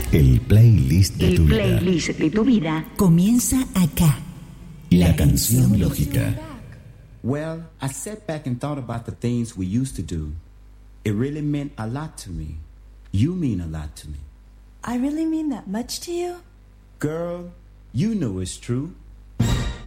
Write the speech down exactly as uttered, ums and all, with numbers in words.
El playlist de El tu vida. playlist de tu vida comienza acá. La canción lógica. Well, I sat back and thought about the things we used to do. It really meant a lot to me. You mean a lot to me. I really mean that much to you? Girl, you know it's true.